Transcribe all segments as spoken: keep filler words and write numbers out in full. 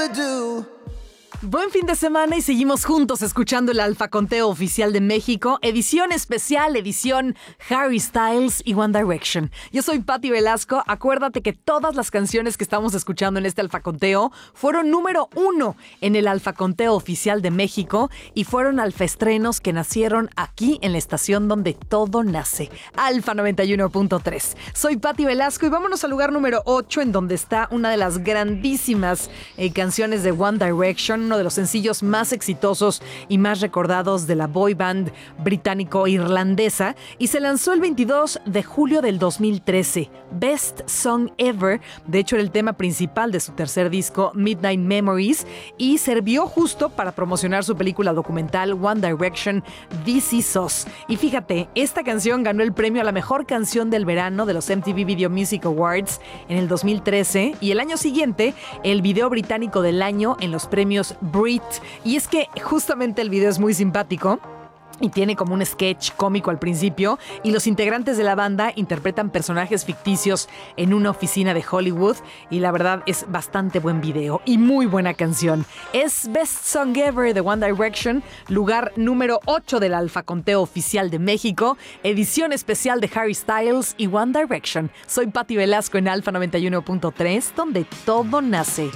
rather do. Buen fin de semana y seguimos juntos escuchando el Alfa Conteo Oficial de México, edición especial, edición Harry Styles y One Direction. Yo soy Patti Velasco. Acuérdate que todas las canciones que estamos escuchando en este Alfa Conteo fueron número uno en el Alfa Conteo Oficial de México y fueron alfaestrenos que nacieron aquí en la estación donde todo nace, Alfa noventa y uno punto tres. Soy Patti Velasco y vámonos al lugar número ocho, en donde está una de las grandísimas eh, canciones de One Direction, uno de los sencillos más exitosos y más recordados de la boy band británico-irlandesa, y se lanzó el veintidós de julio del dos mil trece. Best Song Ever, de hecho era el tema principal de su tercer disco Midnight Memories, y sirvió justo para promocionar su película documental One Direction, This Is Us. Y fíjate, esta canción ganó el premio a la mejor canción del verano de los M T V Video Music Awards en el dos mil trece, y el año siguiente el video británico del año en los premios Brit. Y es que justamente el video es muy simpático y tiene como un sketch cómico al principio, y los integrantes de la banda interpretan personajes ficticios en una oficina de Hollywood, y la verdad es bastante buen video y muy buena canción. Es Best Song Ever de One Direction, lugar número ocho del Alfa Conteo Oficial de México, edición especial de Harry Styles y One Direction. Soy Patti Velasco en Alfa noventa y uno punto tres, donde todo nace.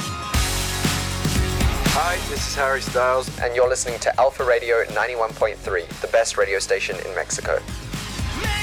Hi, this is Harry Styles, and you're listening to Alpha Radio ninety-one point three, the best radio station in Mexico.